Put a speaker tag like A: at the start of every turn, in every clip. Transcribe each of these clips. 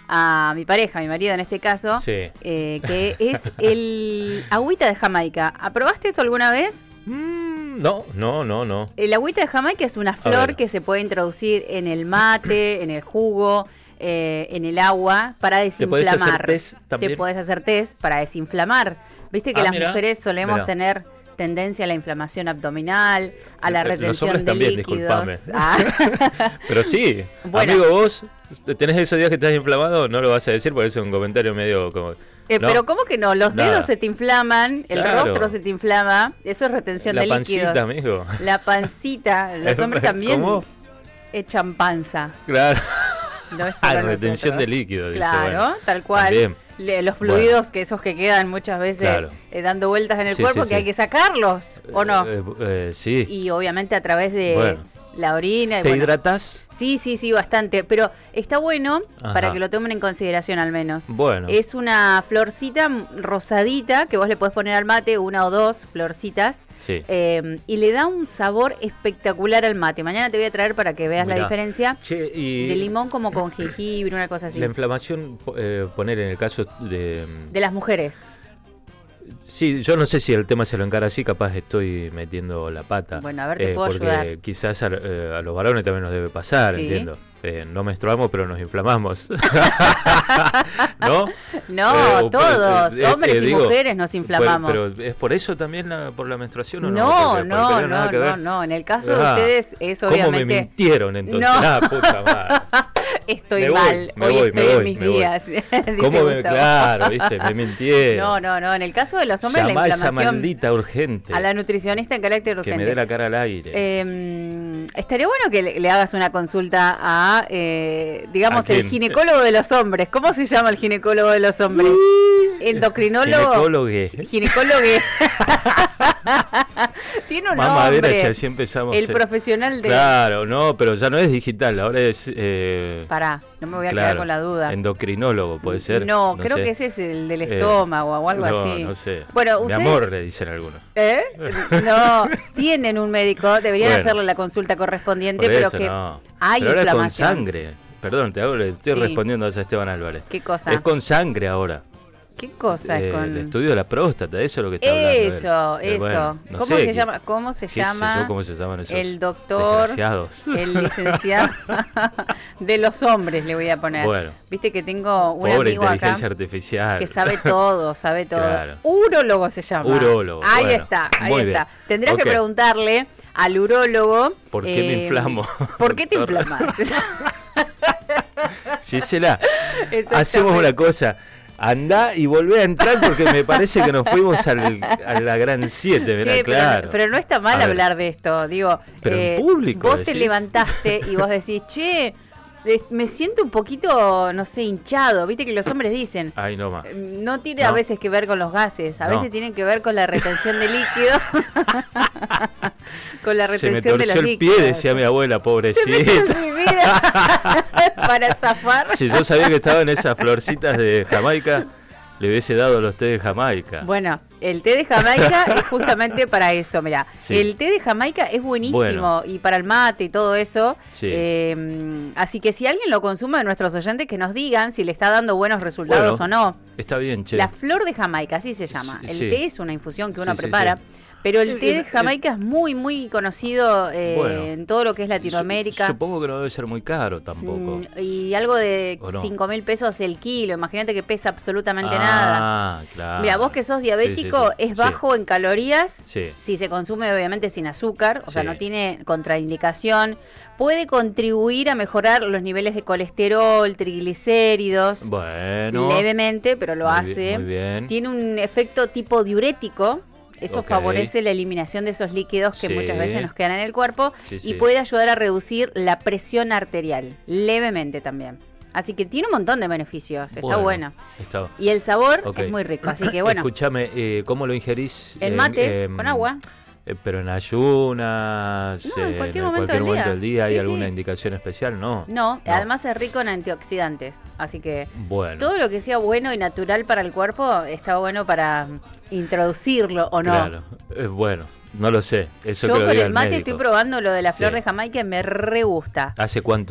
A: a mi pareja, a mi marido en este caso,
B: Sí.
A: Que es el agüita de Jamaica. ¿Aprobaste esto alguna vez?
B: No.
A: El agüita de Jamaica es una flor que se puede introducir en el mate, en el jugo, en el agua para desinflamar.
B: ¿Te podés hacer test también?
A: Te podés hacer test para desinflamar. Viste que las mujeres solemos tener tendencia a la inflamación abdominal, a la retención de líquidos.
B: Disculpame. Pero sí, bueno. Amigo, vos tenés esos días que estás inflamado, no lo vas a decir, por eso es un comentario medio como... ¿no?
A: Pero ¿cómo que no? Los dedos se te inflaman, el rostro se te inflama, eso es retención de líquidos.
B: La pancita, amigo.
A: La pancita, los hombres también echan panza.
B: Claro.
A: No es
B: retención de líquidos.
A: Claro, dice, bueno, tal cual. También. Los fluidos, que esos que quedan muchas veces dando vueltas en el cuerpo, que hay que sacarlos, ¿o no?
B: Sí.
A: Y obviamente a través de la orina.
B: ¿Te hidratas?
A: Sí, bastante. Pero está bueno para que lo tomen en consideración al menos.
B: Bueno.
A: Es una florcita rosadita que vos le podés poner al mate, una o dos florcitas.
B: Sí.
A: Y le da un sabor espectacular al mate. Mañana te voy a traer para que veas la diferencia. De limón como con jengibre, una cosa así.
B: La inflamación, poner en el caso de
A: las mujeres.
B: Sí, yo no sé si el tema se lo encara así, capaz estoy metiendo la pata.
A: Bueno, a ver, te puedo
B: porque
A: ayudar.
B: Quizás a los varones también nos debe pasar, entiendo. No menstruamos, pero nos inflamamos. ¿No?
A: No, todos, hombres y mujeres nos inflamamos.
B: Pero ¿es por eso también por la menstruación o
A: no? No. En el caso de ustedes es obviamente...
B: ¿Cómo me mintieron entonces? Puta madre.
A: Estoy mal, hoy estoy en mis días.
B: ¿Cómo claro, viste, me mintieron.
A: No, en el caso de los hombres
B: llamá
A: la inflamación...
B: esa maldita urgente.
A: A la nutricionista en carácter urgente.
B: Que me dé la cara al aire.
A: Estaría bueno que le hagas una consulta a, digamos, el ginecólogo de los hombres. ¿Cómo se llama el ginecólogo de los hombres? Endocrinólogo. Ginecólogo. Tiene un nombre.
B: Si así empezamos.
A: El profesional de...
B: Claro, no, pero ya no es digital, ahora es...
A: Pará, no me voy a quedar con la duda.
B: Endocrinólogo, puede ser.
A: No, creo que ese es el del estómago o algo así.
B: No sé.
A: Bueno,
B: mi amor, le dicen algunos.
A: No, tienen un médico, deberían hacerle la consulta correspondiente, pero que hay
B: pero
A: inflamación.
B: Ahora es con sangre. Perdón, le estoy respondiendo a Esteban Álvarez.
A: ¿Qué cosa?
B: Es con sangre ahora.
A: ¿Qué cosa es con...?
B: El estudio de la próstata, eso es lo que está hablando.
A: Eso.
B: Bueno, no
A: ¿Cómo se llama? ¿Cómo se llama?
B: ¿Cómo se llaman esos
A: el doctor,
B: desgraciados?
A: El licenciado de los hombres, le voy a poner.
B: Bueno.
A: Viste que tengo un amigo acá
B: artificial.
A: que sabe todo.
B: Claro.
A: Urólogo se llama.
B: Urólogo.
A: Ahí está. Tendrás que preguntarle al urólogo.
B: ¿Por qué me inflamo?
A: ¿Por qué te inflamas?
B: Gisela, hacemos una cosa. Andá y volvé a entrar porque me parece que nos fuimos a la gran 7, mirá, claro.
A: Pero no está mal hablar de esto, digo.
B: Pero en público
A: vos te levantaste y vos decís, me siento un poquito, no sé, hinchado. Viste que los hombres dicen.
B: Ay, no más.
A: No tiene a veces que ver con los gases, a veces tienen que ver con la retención de líquido. Con la retención de los líquidos. Se me torció el pie, decía mi abuela, pobrecita. Mi vida para zafar.
B: Si yo sabía que estaba en esas florcitas de Jamaica, le hubiese dado los té de Jamaica.
A: Bueno, el té de Jamaica es justamente para eso, mirá. Sí. El té de Jamaica es buenísimo y para el mate y todo eso. Sí. Así que si alguien lo consume de nuestros oyentes, que nos digan si le está dando buenos resultados o no.
B: Está bien, che.
A: La flor de Jamaica, así se llama. El té es una infusión que uno prepara. Pero el té de Jamaica es muy, muy conocido en todo lo que es Latinoamérica.
B: Supongo que no debe ser muy caro tampoco.
A: Y algo de 5.000 pesos el kilo. Imagínate que pesa absolutamente nada.
B: Claro.
A: Mira, vos que sos diabético, es bajo en calorías. Si se consume obviamente sin azúcar, o sea, no tiene contraindicación. Puede contribuir a mejorar los niveles de colesterol, triglicéridos.
B: Bueno.
A: Levemente, pero lo hace.
B: Muy bien.
A: Tiene un efecto tipo diurético. Eso favorece la eliminación de esos líquidos que muchas veces nos quedan en el cuerpo y puede ayudar a reducir la presión arterial, levemente también. Así que tiene un montón de beneficios, está bueno. Y el sabor es muy rico, así que bueno.
B: Escúchame, ¿cómo lo ingerís?
A: El mate, con agua.
B: Pero en ayunas,
A: en cualquier momento
B: del día, ¿hay alguna indicación especial? No,
A: además es rico en antioxidantes, así que todo lo que sea bueno y natural para el cuerpo está bueno para introducirlo o no.
B: Claro, bueno, no lo sé. Eso
A: yo
B: que lo
A: con
B: diga
A: el mate
B: médico.
A: Estoy probando lo de la flor de Jamaica y me re gusta.
B: ¿Hace cuánto?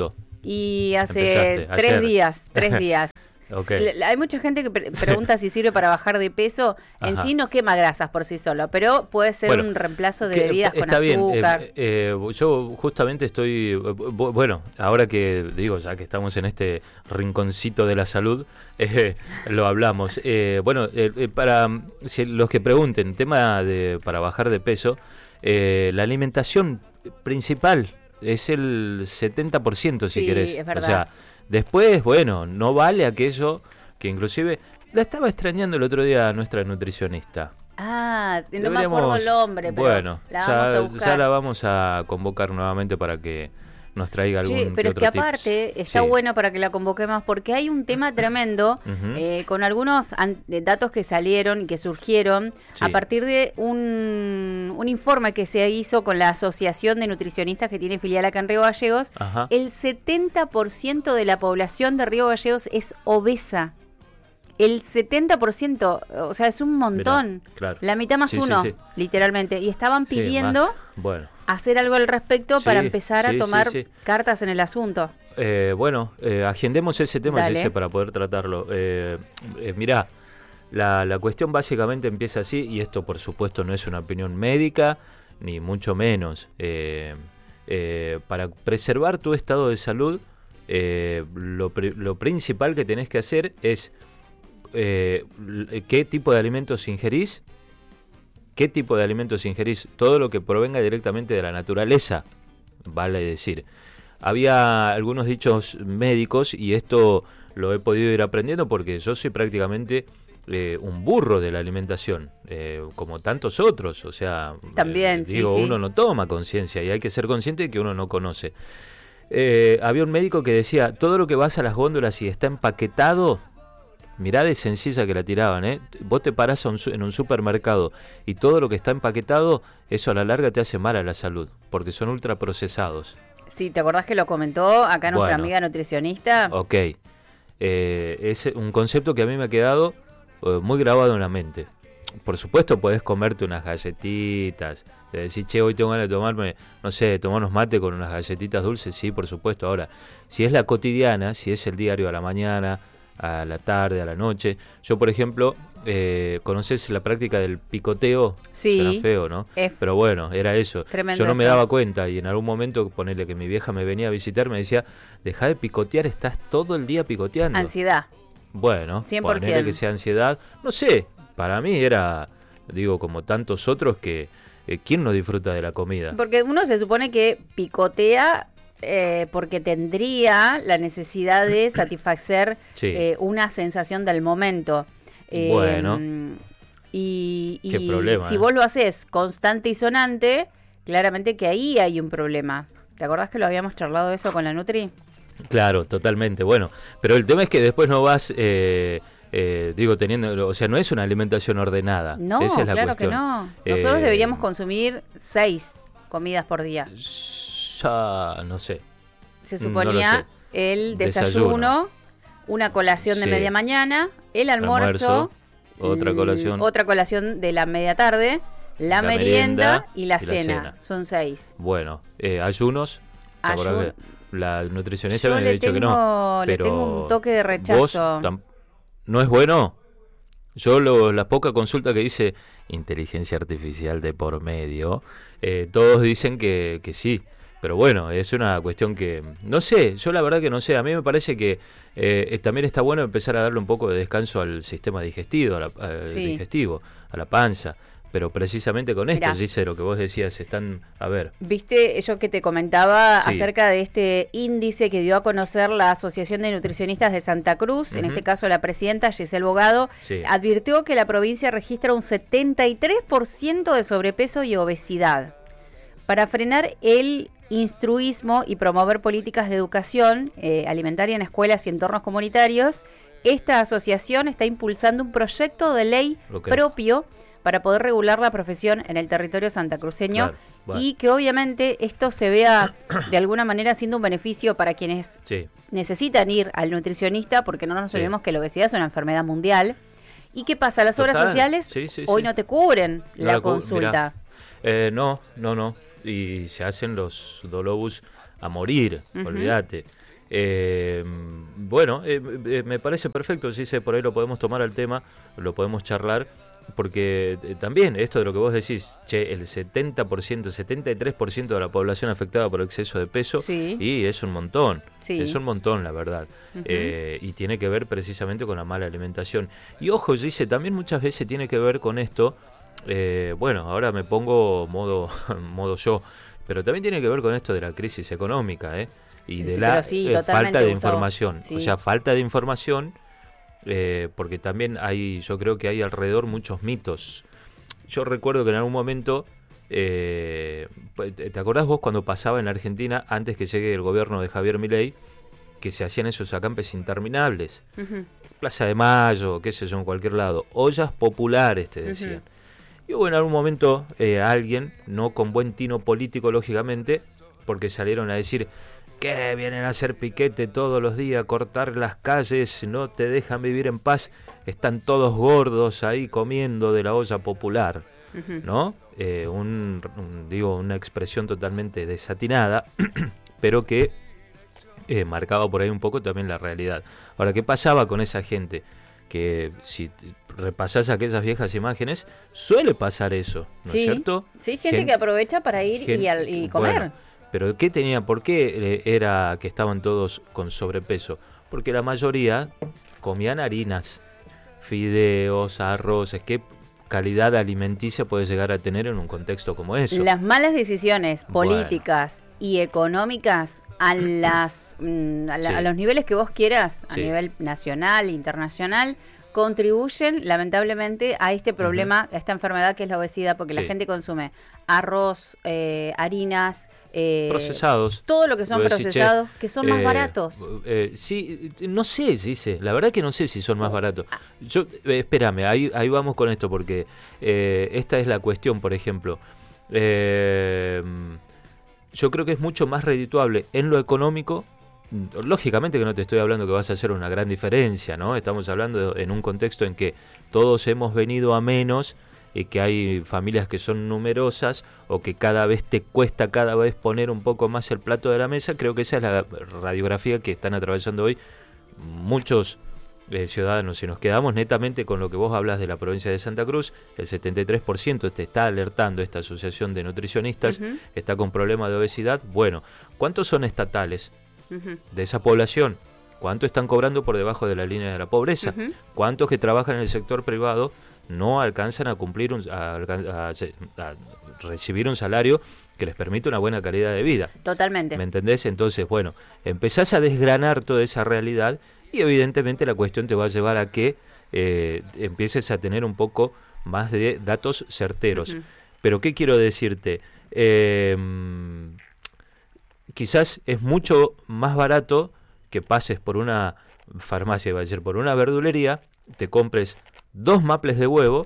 A: Y hace 3 días. Okay. Hay mucha gente que pregunta si sirve para bajar de peso. En sí no quema grasas por sí solo, pero puede ser un reemplazo de bebidas con azúcar.
B: Yo justamente estoy, bueno, ahora que digo, ya que estamos en este rinconcito de la salud, lo hablamos. Para los que pregunten, tema para bajar de peso, la alimentación principal es el 70%, si querés.
A: Es verdad.
B: O sea, después, bueno, no vale aquello que inclusive la estaba extrañando el otro día a nuestra nutricionista.
A: No me acuerdo el nombre, pero
B: bueno, ya la vamos a convocar nuevamente para que nos traiga algún
A: pero es que aparte está bueno para que la convoquemos porque hay un tema tremendo con algunos datos que salieron y que surgieron a partir de un informe que se hizo con la Asociación de Nutricionistas que tiene filial acá en Río Gallegos. El 70% de la población de Río Gallegos es obesa. El 70%, o sea, es un montón.
B: Mirá, claro.
A: La mitad más uno, literalmente. Y estaban pidiendo hacer algo al respecto para empezar a tomar cartas en el asunto.
B: Agendemos ese tema para poder tratarlo. Mirá, la cuestión básicamente empieza así, y esto por supuesto no es una opinión médica, ni mucho menos. Para preservar tu estado de salud, lo principal que tenés que hacer es qué tipo de alimentos ingerís. Todo lo que provenga directamente de la naturaleza, vale decir. Había algunos dichos médicos, y esto lo he podido ir aprendiendo porque yo soy prácticamente un burro de la alimentación, como tantos otros. O sea,
A: también,
B: uno no toma conciencia y hay que ser consciente de que uno no conoce. Había un médico que decía, todo lo que vas a las góndolas y está empaquetado, mirá de sencilla que la tiraban, vos te parás en un supermercado y todo lo que está empaquetado, eso a la larga te hace mal a la salud, porque son ultraprocesados.
A: Sí, ¿te acordás que lo comentó acá nuestra amiga nutricionista?
B: Ok, es un concepto que a mí me ha quedado muy grabado en la mente. Por supuesto podés comerte unas galletitas, de decir, hoy tengo ganas de tomarme, no sé, tomar unos mate con unas galletitas dulces, sí, por supuesto. Ahora, si es la cotidiana, si es el diario a la mañana, a la tarde, a la noche. Yo, por ejemplo, ¿conocés la práctica del picoteo?
A: Sí.
B: Suena feo, ¿no? Pero bueno, era eso.
A: Tremendo.
B: Yo no me daba cuenta, y en algún momento, ponele que mi vieja me venía a visitar, me decía, dejá de picotear, estás todo el día picoteando.
A: Ansiedad.
B: Bueno,
A: 100%.
B: Ponele que sea ansiedad. No sé, para mí era, como tantos otros que ¿quién no disfruta de la comida?
A: Porque uno se supone que picotea porque tendría la necesidad de satisfacer una sensación del momento.
B: Bueno.
A: Y
B: problema,
A: si vos lo haces constante y sonante, claramente que ahí hay un problema. ¿Te acordás que lo habíamos charlado eso con la Nutri?
B: Claro, totalmente. Bueno, pero el tema es que después no vas... teniendo, o sea, no es una alimentación ordenada.
A: No,
B: esa es la
A: claro
B: cuestión.
A: que no. Nosotros deberíamos consumir 6 comidas por día.
B: Ya no sé.
A: Se suponía el desayuno, una colación de media mañana, el almuerzo,
B: otra
A: colación de la media tarde, la merienda y la cena. Son 6.
B: Bueno, ayunos. La nutricionista me había dicho que no.
A: Pero le tengo un toque de rechazo.
B: ¿No es bueno? Yo la poca consulta que hice inteligencia artificial de por medio, todos dicen que sí. Pero bueno, es una cuestión que... No sé, yo la verdad que no sé. A mí me parece que también está bueno empezar a darle un poco de descanso al sistema digestivo, a la panza. Pero precisamente con esto, Gise, lo que vos decías, están... A ver.
A: Viste, yo que te comentaba acerca de este índice que dio a conocer la Asociación de Nutricionistas de Santa Cruz, en este caso la presidenta Giselle Bogado, advirtió que la provincia registra un 73% de sobrepeso y obesidad. Para frenar el instruismo y promover políticas de educación alimentaria en escuelas y entornos comunitarios, esta asociación está impulsando un proyecto de ley propio para poder regular la profesión en el territorio santacruceño y que obviamente esto se vea de alguna manera siendo un beneficio para quienes necesitan ir al nutricionista, porque no nos olvidemos que la obesidad es una enfermedad mundial. ¿Y qué pasa? Las obras sociales hoy no te cubren la consulta.
B: No. Y se hacen los dolobus a morir, olvídate. Me parece perfecto, sí, por ahí lo podemos tomar al tema, lo podemos charlar, porque también esto de lo que vos decís, el 70%, 73% de la población afectada por exceso de peso,
A: sí.
B: Y es un montón,
A: sí.
B: Es un montón, la verdad. Uh-huh. Y tiene que ver precisamente con la mala alimentación. Y ojo, dice, también muchas veces tiene que ver con esto, ahora me pongo modo yo, pero también tiene que ver con esto de la crisis económica, y de la falta de información,
A: sí.
B: O sea, falta de información, porque también yo creo que hay alrededor muchos mitos. Yo recuerdo que en algún momento, ¿te acordás vos cuando pasaba en Argentina, antes que llegue el gobierno de Javier Milei, que se hacían esos acampes interminables?
A: Uh-huh.
B: Plaza de Mayo, qué sé yo, en cualquier lado, ollas populares, te decían. Uh-huh. Y hubo en algún momento alguien, no con buen tino político, lógicamente, porque salieron a decir que vienen a hacer piquete todos los días, cortar las calles, no te dejan vivir en paz, están todos gordos ahí comiendo de la olla popular, uh-huh. ¿No? Una expresión totalmente desatinada, pero que marcaba por ahí un poco también la realidad. Ahora, ¿qué pasaba con esa gente? Que si repasás aquellas viejas imágenes, suele pasar eso, ¿no es cierto?
A: Sí, gente que aprovecha para ir y comer.
B: Bueno, pero ¿qué tenía? ¿Por qué era que estaban todos con sobrepeso? Porque la mayoría comían harinas, fideos, arroces. ¿Qué calidad alimenticia puede llegar a tener en un contexto como eso?
A: Las malas decisiones políticas y económicas a los niveles que vos quieras, a nivel nacional, internacional, contribuyen lamentablemente a este problema, a esta enfermedad que es la obesidad, porque la gente consume arroz, harinas,
B: procesados,
A: todo lo que son procesados, que son más baratos.
B: No sé, dice, la verdad que no sé si son más baratos. Yo, espérame, ahí vamos con esto, porque esta es la cuestión, por ejemplo. Yo creo que es mucho más redituable en lo económico. Lógicamente que no te estoy hablando que vas a hacer una gran diferencia, ¿no? Estamos hablando en un contexto en que todos hemos venido a menos, y que hay familias que son numerosas, o que cada vez te cuesta cada vez poner un poco más el plato de la mesa. Creo que esa es la radiografía que están atravesando hoy muchos ciudadanos. Si nos quedamos netamente con lo que vos hablas de la provincia de Santa Cruz, el 73% te está alertando esta asociación de nutricionistas, uh-huh. Está con problemas de obesidad. Bueno, ¿cuántos son estatales? Uh-huh. De esa población, ¿cuánto están cobrando por debajo de la línea de la pobreza? Uh-huh. ¿Cuántos que trabajan en el sector privado no alcanzan a cumplir a recibir un salario que les permite una buena calidad de vida?
A: Totalmente.
B: ¿Me entendés? Entonces, bueno, empezás a desgranar toda esa realidad y evidentemente la cuestión te va a llevar a que empieces a tener un poco más de datos certeros. Uh-huh. Pero ¿qué quiero decirte? Quizás es mucho más barato que pases por una farmacia, iba a decir, por una verdulería, te compres 2 maples de huevo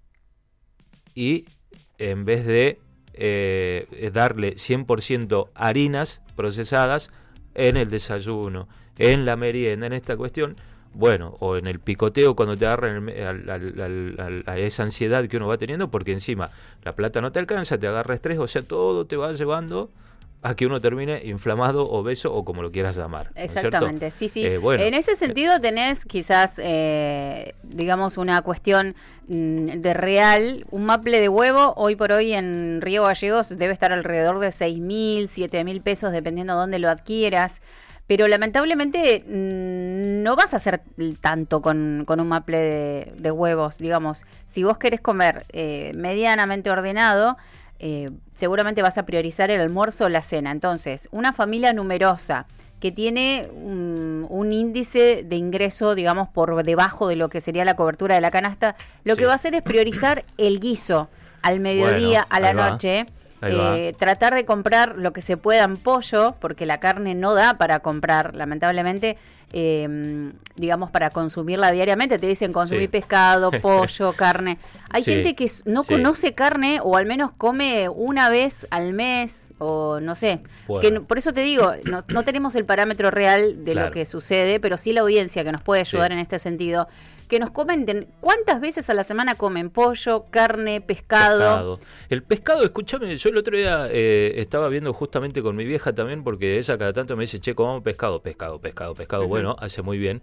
B: y en vez de darle 100% harinas procesadas en el desayuno, en la merienda, en esta cuestión, bueno, o en el picoteo cuando te agarran a esa ansiedad que uno va teniendo, porque encima la plata no te alcanza, te agarra estrés, o sea, todo te va llevando a que uno termine inflamado, obeso o como lo quieras llamar.
A: Exactamente,
B: ¿no es
A: sí. En ese sentido tenés quizás, digamos, una cuestión de real. Un maple de huevo hoy por hoy en Río Gallegos debe estar alrededor de 6.000, 7.000 pesos, dependiendo de dónde lo adquieras. Pero lamentablemente no vas a hacer tanto con un maple de huevos, digamos. Si vos querés comer medianamente ordenado, seguramente vas a priorizar el almuerzo o la cena. Entonces, una familia numerosa que tiene un índice de ingreso, digamos, por debajo de lo que sería la cobertura de la canasta, lo que va a hacer es priorizar el guiso al mediodía, a la noche. Tratar de comprar lo que se pueda en pollo, porque la carne no da para comprar, lamentablemente, digamos, para consumirla diariamente. Te dicen consumir pescado, pollo, carne. Hay gente que no conoce carne, o al menos come una vez al mes, o no sé. Que, por eso te digo, no tenemos el parámetro real de lo que sucede, pero sí la audiencia que nos puede ayudar en este sentido. Que nos comenten cuántas veces a la semana comen pollo, carne, pescado.
B: El pescado, escúchame, yo el otro día estaba viendo justamente con mi vieja también, porque ella cada tanto me dice, che, comamos pescado. Bueno, hace muy bien.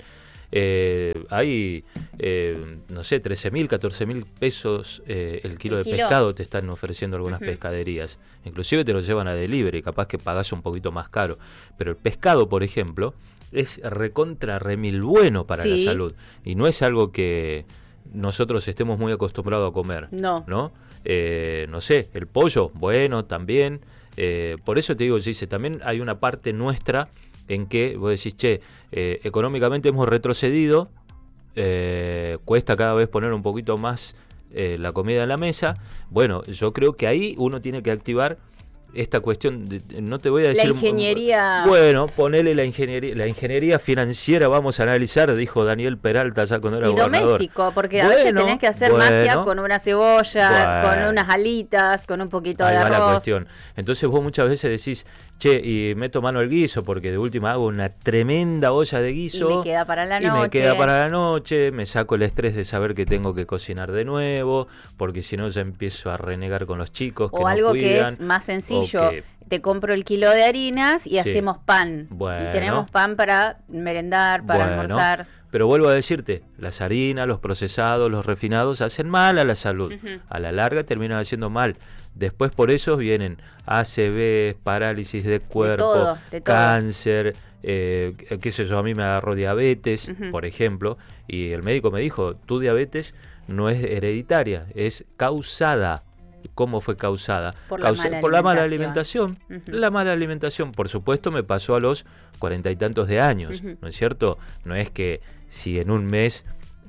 B: Hay, no sé, 13.000, 14.000 pesos el kilo de pescado te están ofreciendo algunas pescaderías. Inclusive te lo llevan a delivery, capaz que pagás un poquito más caro. Pero el pescado, por ejemplo, es recontra remil bueno para la salud. Y no es algo que nosotros estemos muy acostumbrados a comer. No sé, el pollo, bueno, también. Por eso te digo, Gise, también hay una parte nuestra en que vos decís, che, económicamente hemos retrocedido, cuesta cada vez poner un poquito más la comida en la mesa. Bueno, yo creo que ahí uno tiene que activar esta cuestión, no te voy a decir...
A: La ingeniería...
B: Bueno, ponele la ingeniería financiera, vamos a analizar, dijo Daniel Peralta ya cuando era gobernador.
A: Y doméstico, porque a veces tenés que hacer magia con una cebolla, con unas alitas, con un poquito de arroz.
B: Ahí va la cuestión. Entonces vos muchas veces decís, che, y meto mano al guiso, porque de última hago una tremenda olla de guiso.
A: Y me queda para la
B: noche. Me saco el estrés de saber que tengo que cocinar de nuevo, porque si no ya empiezo a renegar con los chicos que no cuidan.
A: O algo que es más sencillo. Te compro el kilo de harinas y hacemos pan. Y tenemos pan para merendar, para almorzar.
B: Pero vuelvo a decirte, las harinas, los procesados, los refinados hacen mal a la salud. A la larga terminan haciendo mal. Después por eso vienen ACV, parálisis de cuerpo, de todo. Cáncer, qué sé yo, a mí me agarró diabetes, por ejemplo, y el médico me dijo, tu diabetes no es hereditaria, es causada. ¿Cómo fue causada? Por la mala alimentación. La mala alimentación, por supuesto, me pasó a los 40 y tantos de años, ¿no es cierto? No es que si en un mes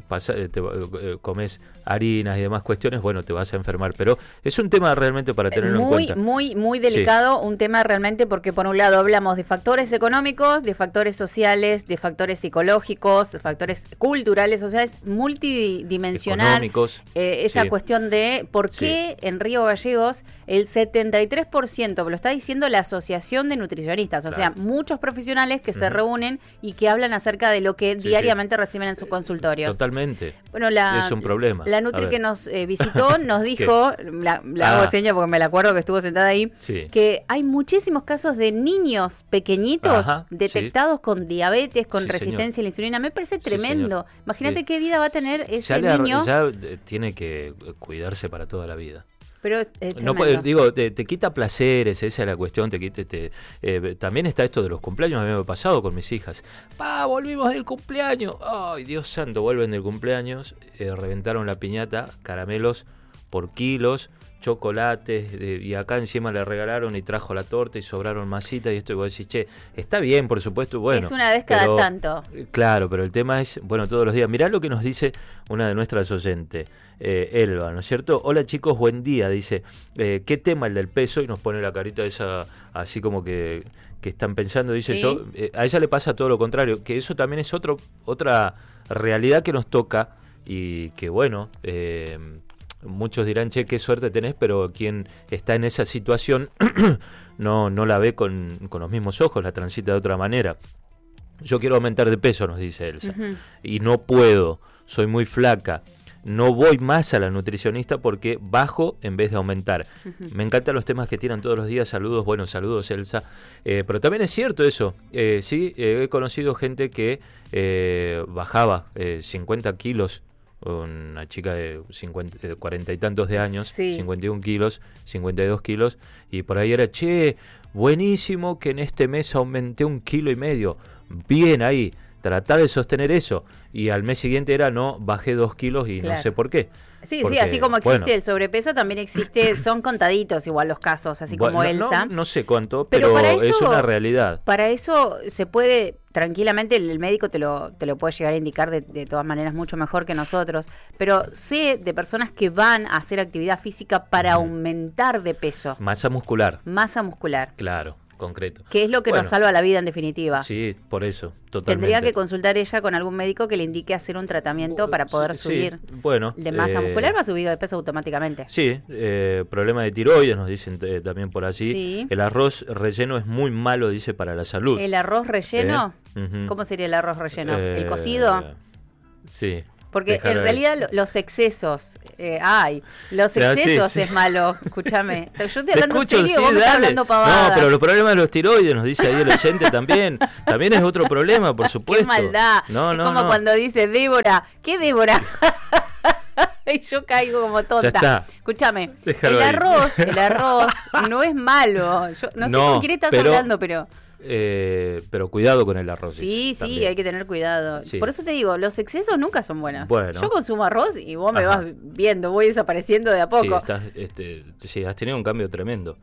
B: comes harinas y demás cuestiones, bueno, te vas a enfermar, pero es un tema realmente para tenerlo en cuenta.
A: Muy delicado, un tema realmente porque por un lado hablamos de factores económicos, de factores sociales, de factores psicológicos, de factores culturales, o sea, es multidimensional.
B: Económicos.
A: Esa cuestión de por qué en Río Gallegos el 73%, lo está diciendo la Asociación de Nutricionistas, o sea, muchos profesionales que se reúnen y que hablan acerca de lo que diariamente reciben en sus consultorios.
B: Totalmente.
A: Bueno,
B: es un problema.
A: La Nutri que nos visitó nos dijo, la hago seña porque me la acuerdo que estuvo sentada ahí, que hay muchísimos casos de niños pequeñitos detectados con diabetes, con resistencia a la insulina. Me parece tremendo. Imagínate qué vida va a tener ese niño.
B: Ya tiene que cuidarse para toda la vida.
A: Pero
B: no, te quita placeres, esa es la cuestión. También está esto de los cumpleaños. A mí me ha pasado con mis hijas. Volvimos del cumpleaños. Ay, Dios santo, vuelven del cumpleaños. Reventaron la piñata, caramelos por kilos, chocolates, y acá encima le regalaron y trajo la torta y sobraron masitas y esto, y vos decís, che, está bien, por supuesto, bueno.
A: Es una vez cada tanto.
B: Claro, pero el tema es, bueno, todos los días. Mirá lo que nos dice una de nuestras oyentes, Elba, ¿no es cierto? Hola chicos, buen día, dice, ¿qué tema el del peso? Y nos pone la carita esa, así como que están pensando, dice yo, a ella le pasa todo lo contrario, que eso también es otra realidad que nos toca y que bueno, muchos dirán, che, qué suerte tenés, pero quien está en esa situación no la ve con los mismos ojos, la transita de otra manera. Yo quiero aumentar de peso, nos dice Elsa, y no puedo, soy muy flaca, no voy más a la nutricionista porque bajo en vez de aumentar. Me encantan los temas que tiran todos los días, saludos, bueno, saludos Elsa, pero también es cierto eso, he conocido gente que bajaba 50 kilos, una chica de 40 y tantos de años, 51 kilos, 52 kilos, y por ahí era, che, buenísimo que en este mes aumenté 1,5 kilos, bien ahí, tratar de sostener eso, y al mes siguiente era, no, bajé 2 kilos y no sé por qué.
A: Porque, así como existe el sobrepeso, también existe, son contaditos igual los casos, así como Elsa.
B: No sé cuánto, pero es una realidad.
A: Para eso se puede, tranquilamente, el médico te lo puede llegar a indicar de todas maneras mucho mejor que nosotros, pero sé de personas que van a hacer actividad física para aumentar de peso.
B: Masa muscular.
A: Masa muscular.
B: Claro. concreto.
A: Que es lo que nos salva la vida en definitiva.
B: Sí, por eso, totalmente.
A: Tendría que consultar ella con algún médico que le indique hacer un tratamiento para poder subir de masa muscular, va a subir de peso automáticamente.
B: Sí, problema de tiroides, nos dicen también por allí. Sí. El arroz relleno es muy malo, dice, para la salud.
A: ¿El arroz relleno? ¿Cómo sería el arroz relleno? ¿El cocido?
B: Sí.
A: Porque en realidad los excesos, es malo, escúchame. Yo estoy hablando serio, vos me estás hablando pavada.
B: No, pero los problemas de los tiroides, nos dice ahí el oyente también. También es otro problema, por supuesto.
A: Qué maldad. Como cuando dice Débora, ¿qué Débora? Y yo caigo como tonta.
B: Ya está.
A: Escúchame, el arroz no es malo. Yo no sé con quién estás hablando, pero
B: cuidado con el arroz.
A: Sí, hay que tener cuidado. Sí. Por eso te digo, los excesos nunca son buenos. Bueno. Yo consumo arroz y vos me vas viendo, voy desapareciendo de a poco.
B: Sí, has tenido un cambio tremendo.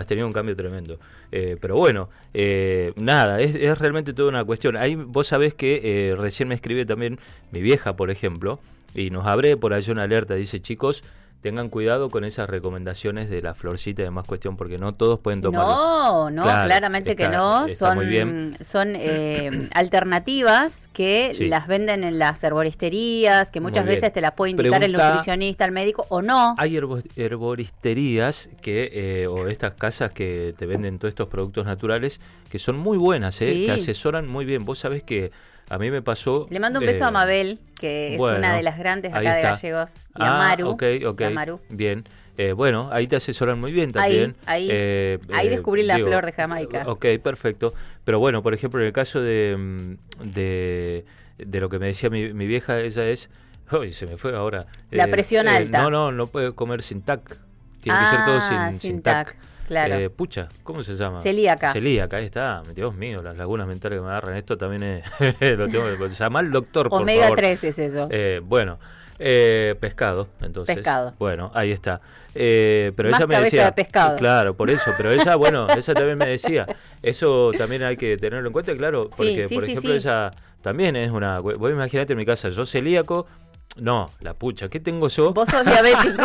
B: Pero bueno, nada, es realmente toda una cuestión. Ahí vos sabés que recién me escribe también mi vieja, por ejemplo, y nos abre por allí una alerta. Dice, chicos, tengan cuidado con esas recomendaciones de la florcita y demás cuestión, porque no todos pueden tomarlo.
A: No, claro, claramente que no. Son alternativas que las venden en las herboristerías, que muchas veces te las puede indicar el nutricionista, el médico, o no.
B: Hay herboristerías o estas casas que te venden todos estos productos naturales, que son muy buenas, que asesoran muy bien. Vos sabés que a mí me pasó...
A: Le mando un beso a Mabel, que es una de las grandes acá de Gallegos, y a Maru.
B: Ok, bien. Ahí te asesoran muy bien también.
A: Ahí descubrí la flor de Jamaica.
B: Ok, perfecto. Pero bueno, por ejemplo, en el caso de lo que me decía mi vieja, ella es... ¡Uy, se me fue ahora!
A: La presión alta.
B: No puede comer sin TAC. Tiene que ser todo sin TAC.
A: Claro.
B: ¿Cómo se llama?
A: Celíaca,
B: ahí está. Dios mío, las lagunas mentales que me agarran. Esto también es... lo tengo que llamar al doctor, por
A: Omega
B: favor.
A: 3 es eso.
B: Pescado, entonces.
A: Pescado.
B: Bueno, ahí está. Pero
A: más
B: ella me
A: cabeza
B: decía...
A: de pescado.
B: Claro, por eso. Pero ella, ella también me decía. Eso también hay que tenerlo en cuenta, claro. Porque, por ejemplo, ella también es una... Vos imaginate en mi casa, yo celíaco... No, la pucha, ¿qué tengo yo?
A: Vos sos diabético.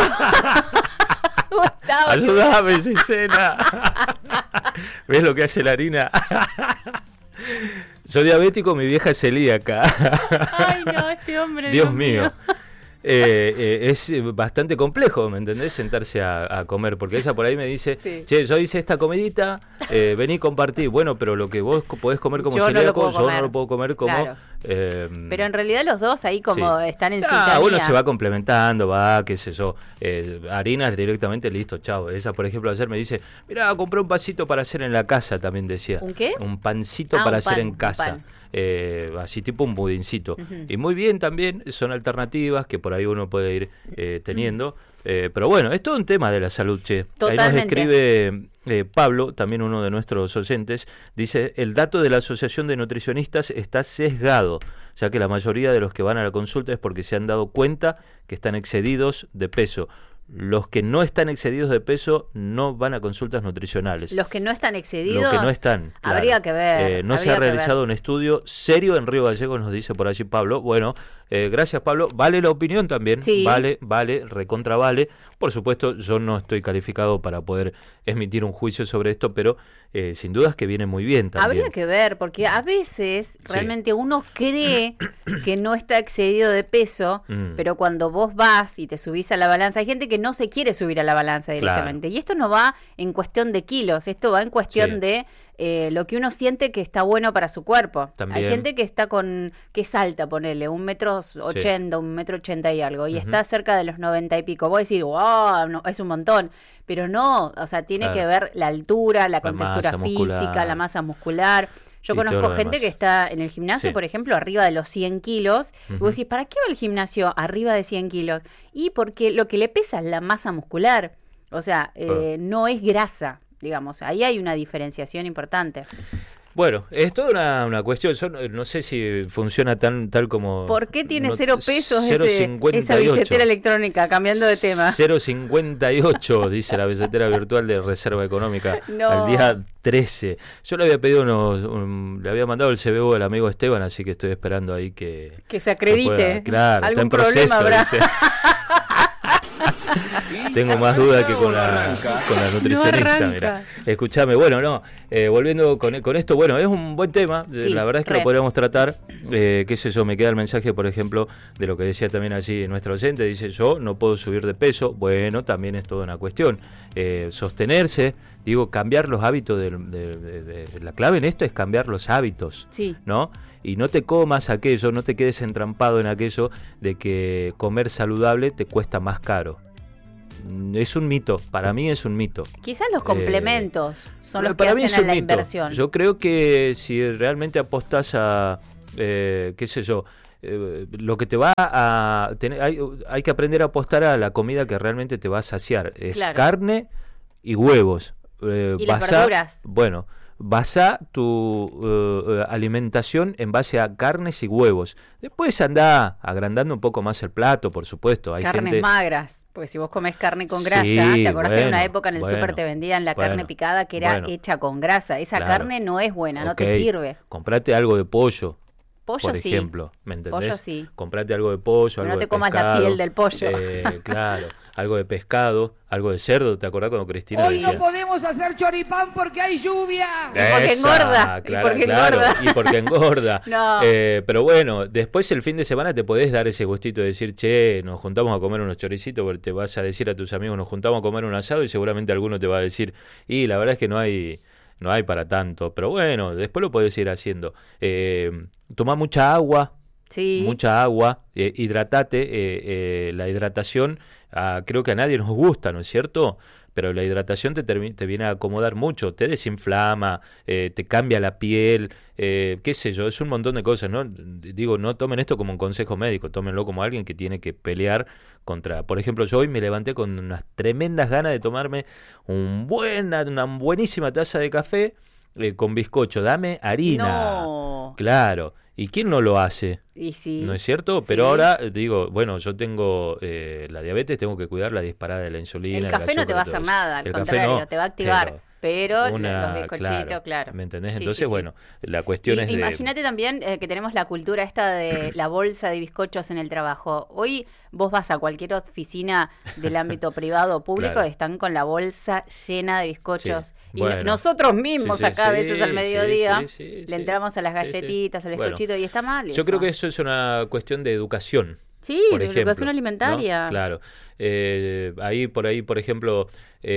B: Ayúdame, Gisela. ¿Ves lo que hace la harina? Soy diabético, mi vieja es celíaca.
A: Ay, no, este hombre.
B: Dios mío. Es bastante complejo, ¿me entendés? Sentarse a comer, porque ella por ahí me dice, che, yo hice esta comidita, vení, compartí. Bueno, pero lo que vos podés comer como celíaco, yo no lo puedo comer como... Claro.
A: Pero en realidad los dos ahí como están en sintonía.
B: Uno se va complementando, qué sé yo, harinas directamente, listo, chao. Ella, por ejemplo, ayer me dice, mirá, compré un pancito para hacer en la casa, también decía.
A: ¿Un qué?
B: Un pancito para hacer en casa. Así tipo un budincito. Y muy bien también, son alternativas que por ahí uno puede ir teniendo. Pero bueno, es todo un tema de la salud, che.
A: Totalmente.
B: Ahí nos escribe Pablo, también uno de nuestros oyentes, dice, el dato de la Asociación de Nutricionistas está sesgado, ya que la mayoría de los que van a la consulta es porque se han dado cuenta que están excedidos de peso. Los que no están excedidos de peso no van a consultas nutricionales.
A: Los que no están excedidos.
B: Los que no están. Claro.
A: Habría que ver.
B: No se ha realizado un estudio serio en Río Gallegos, nos dice por allí Pablo. Bueno, gracias Pablo. Vale la opinión también.
A: Sí.
B: Vale, recontra vale. Por supuesto, yo no estoy calificado para poder emitir un juicio sobre esto, pero sin dudas que viene muy bien también.
A: Habría que ver, porque a veces realmente uno cree que no está excedido de peso, pero cuando vos vas y te subís a la balanza, hay gente que no se quiere subir a la balanza directamente. Claro. Y esto no va en cuestión de kilos, esto va en cuestión de lo que uno siente que está bueno para su cuerpo. También. Hay gente que está que es alta, ponele, 1,80 m, 1,80 m y algo, y está cerca de los 90 y pico. Vos decís, wow, no, es un montón. Pero no, o sea, tiene que ver la altura, la contextura física, la masa muscular. Yo conozco gente que está en el gimnasio, por ejemplo, arriba de los 100 kilos. Y vos decís, ¿para qué va al gimnasio arriba de 100 kilos? Y porque lo que le pesa es la masa muscular. O sea, no es grasa, digamos. Ahí hay una diferenciación importante.
B: Bueno, es toda una cuestión. Yo no sé si funciona tal como...
A: ¿Por qué tiene 0 pesos esa billetera electrónica? Cambiando de tema.
B: 0,58 dice la billetera virtual de Reserva Económica al día 13. Yo le había pedido le había mandado el CBU al amigo Esteban, así que estoy esperando ahí que
A: se acredite.
B: Claro, está en proceso. Dice. tengo más dudas que con la nutricionista. Mira, escuchame, bueno, volviendo con esto, bueno, es un buen tema, la verdad es que lo podríamos tratar, qué sé yo, me queda el mensaje, por ejemplo, de lo que decía también allí nuestro oyente, dice, yo no puedo subir de peso, bueno, también es toda una cuestión, sostenerse, digo, cambiar los hábitos, la clave en esto es cambiar los hábitos, ¿no? Y no te comas aquello, no te quedes entrampado en aquello de que comer saludable te cuesta más caro. Es un mito, para mí es un mito.
A: Quizás los complementos son los que hacen a la inversión.
B: Yo creo que si realmente apostás a, qué sé yo, lo que te va a tener, hay que aprender a apostar a la comida que realmente te va a saciar. Es carne y huevos.
A: Y las verduras.
B: Bueno, basá tu alimentación en base a carnes y huevos. Después andá agrandando un poco más el plato, por supuesto. Hay
A: carnes magras, porque si vos comés carne con grasa, ¿te acordás que en una época en el súper te vendían la carne picada que era hecha con grasa? Esa carne no es buena, no te sirve.
B: Comprate algo de pollo.
A: Pollo
B: por ejemplo, ¿me entendés?
A: Pollo sí.
B: Comprate algo de pollo, algo de pescado.
A: No te comas la piel del pollo.
B: Claro, algo de pescado, algo de cerdo, ¿te acordás cuando Cristina
C: Hoy
B: decía?
C: no podemos hacer choripán porque hay lluvia.
A: Y porque engorda.
B: Y porque engorda.
A: No.
B: Pero bueno, después el fin de semana te podés dar ese gustito de decir, che, nos juntamos a comer unos choricitos, porque te vas a decir a tus amigos, nos juntamos a comer un asado, y seguramente alguno te va a decir, y la verdad es que no hay para tanto, pero bueno, después lo podés ir haciendo. Tomá mucha agua, hidratate, la hidratación creo que a nadie nos gusta, ¿no es cierto? Pero la hidratación te viene a acomodar mucho, te desinflama, te cambia la piel, qué sé yo, es un montón de cosas, ¿no? Digo, no tomen esto como un consejo médico, tómenlo como alguien que tiene que pelear contra... Por ejemplo, yo hoy me levanté con unas tremendas ganas de tomarme una buenísima taza de café con bizcocho. Dame harina.
A: No.
B: Claro. ¿Y quién no lo hace?
A: Y sí.
B: ¿No es cierto? Pero ahora digo, bueno, yo tengo la diabetes, tengo que cuidar la disparada de la insulina.
A: El café no te va a hacer nada, al contrario, te va a activar. Pero los bizcochitos, claro.
B: ¿Me entendés? Entonces, bueno, la cuestión es
A: imagínate también que tenemos la cultura esta de la bolsa de bizcochos en el trabajo. Hoy vos vas a cualquier oficina del ámbito privado o público, están con la bolsa llena de bizcochos. Y nosotros mismos acá a veces al mediodía le entramos a las galletitas, al bizcochito, y está mal eso.
B: Yo creo que eso es una cuestión de educación.
A: Sí, de educación alimentaria.
B: ¿No? Claro. Por ahí, por ejemplo,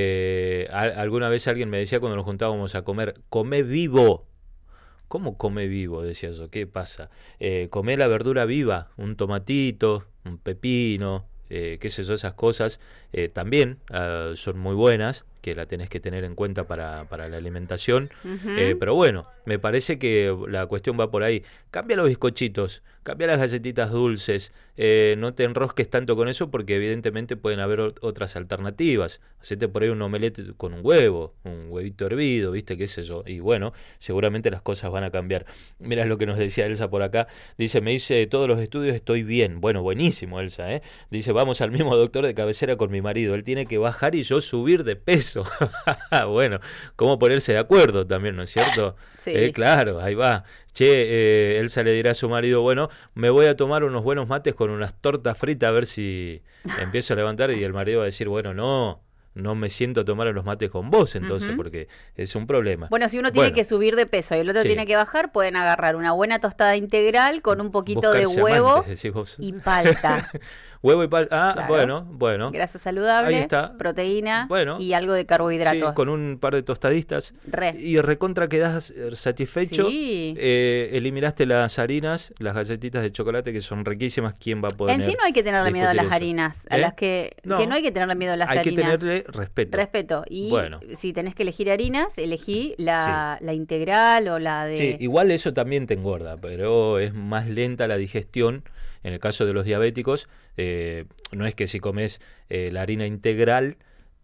B: alguna vez alguien me decía cuando nos juntábamos a comer, comé vivo. ¿Cómo come vivo? Decía yo, ¿qué pasa? Comé la verdura viva, un tomatito, un pepino, qué sé yo, esas cosas también son muy buenas, que la tenés que tener en cuenta para la alimentación. Pero bueno, me parece que la cuestión va por ahí. Cambia los bizcochitos, cambia las galletitas dulces, no te enrosques tanto con eso, porque evidentemente pueden haber otras alternativas. Hacete por ahí un omelette con un huevito hervido, ¿viste? Qué sé yo. Y bueno, seguramente las cosas van a cambiar. Mirá lo que nos decía Elsa por acá. Dice, me hice todos los estudios, estoy bien. Bueno, buenísimo, Elsa, ¿eh? Dice, vamos al mismo doctor de cabecera con mi marido. Él tiene que bajar y yo subir de peso. Bueno, ¿cómo ponerse de acuerdo también, no es cierto?
A: Sí.
B: Claro, ahí va. Che, Elsa le dirá a su marido, bueno, me voy a tomar unos buenos mates con unas tortas fritas a ver si empiezo a levantar, y el marido va a decir, bueno, no me siento a tomar los mates con vos, entonces, porque es un problema.
A: Bueno, si uno tiene que subir de peso y el otro tiene que bajar, pueden agarrar una buena tostada integral con un poquito de huevo y palta.
B: Huevo y palta. Claro. Bueno.
A: Grasa saludable, ahí está. Proteína y algo de carbohidratos.
B: Sí, con un par de tostadistas. Y recontra quedás satisfecho.
A: Sí.
B: Eliminaste las harinas, las galletitas de chocolate que son riquísimas. ¿Quién va a poder?
A: En sí no hay que tenerle miedo a las harinas. A las que no hay que tenerle miedo a las harinas.
B: Hay que tenerle respeto.
A: Y si tenés que elegir harinas, elegí la integral o la de...
B: Sí, igual eso también te engorda, pero es más lenta la digestión. En el caso de los diabéticos, no es que si comes la harina integral